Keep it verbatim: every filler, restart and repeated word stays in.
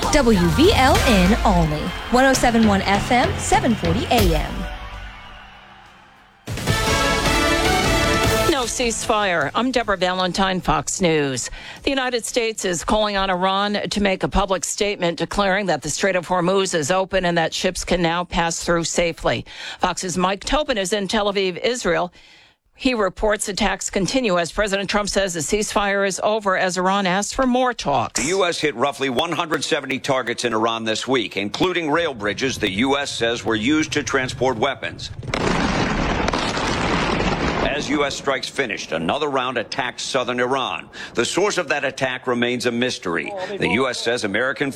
W V L N Olney, one oh seven point one F M, seven forty A M. No ceasefire. I'm Deborah Valentine, Fox News. The United States is calling on Iran to make a public statement declaring that the Strait of Hormuz is open and that ships can now pass through safely. Fox's Mike Tobin is in Tel Aviv, Israel. He reports attacks continue as President Trump says the ceasefire is over as Iran asks for more talks. The U S hit roughly one hundred seventy targets in Iran this week, including rail bridges the U S says were used to transport weapons. As U S strikes finished, another round attacked southern Iran. The source of that attack remains a mystery. The U S says American